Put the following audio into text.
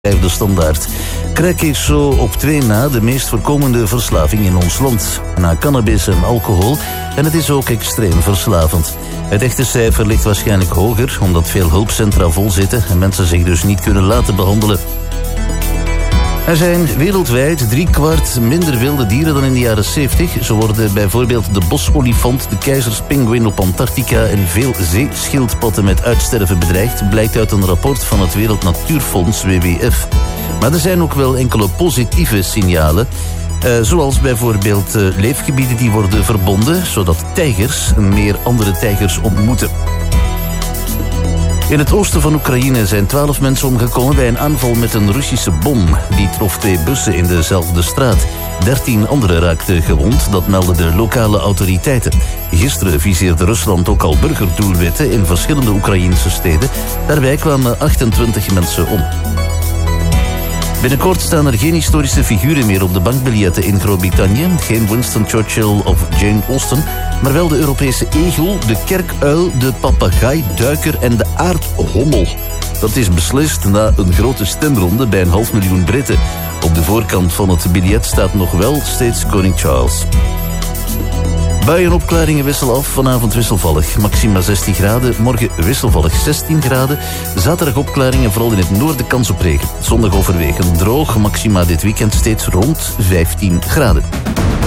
De Standaard. Crack is zo op 2 na de meest voorkomende verslaving in ons land. Na cannabis en alcohol. En het is ook extreem verslavend. Het echte cijfer ligt waarschijnlijk hoger, omdat veel hulpcentra vol zitten en mensen zich dus niet kunnen laten behandelen. Er zijn wereldwijd 3/4 minder wilde dieren dan in de jaren 70. Zo worden bijvoorbeeld de bosolifant, de keizerspinguïn op Antarctica en veel zeeschildpadden met uitsterven bedreigd, blijkt uit een rapport van het Wereld Natuurfonds, WWF. Maar er zijn ook wel enkele positieve signalen. Zoals bijvoorbeeld leefgebieden die worden verbonden, zodat tijgers meer andere tijgers ontmoeten. In het oosten van Oekraïne zijn 12 mensen omgekomen bij een aanval met een Russische bom. Die trof 2 bussen in dezelfde straat. 13 anderen raakten gewond, dat melden de lokale autoriteiten. Gisteren viseerde Rusland ook al burgerdoelwitten in verschillende Oekraïnse steden. Daarbij kwamen 28 mensen om. Binnenkort staan er geen historische figuren meer op de bankbiljetten in Groot-Brittannië. Geen Winston Churchill of Jane Austen, maar wel de Europese egel, de kerkuil, de papegaai, duiker en de aardhommel. Dat is beslist na een grote stemronde bij 500.000 Britten. Op de voorkant van het biljet staat nog wel steeds koning Charles. Buien en opklaringen wisselen af, vanavond wisselvallig. Maxima 16 graden, morgen wisselvallig 16 graden. Zaterdag opklaringen, vooral in het noorden kans op regen. Zondag overwegend droog, maxima dit weekend steeds rond 15 graden.